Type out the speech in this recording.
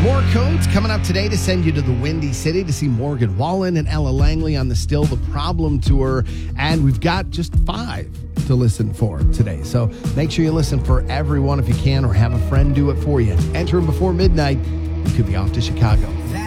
More codes coming up today to send you to the Windy City to see Morgan Wallen and Ella Langley on the Still the Problem tour. And we've got just 5 to listen for today. So make sure you listen for everyone if you can, or have a friend do it for you. Enter them before midnight. You could be off to Chicago.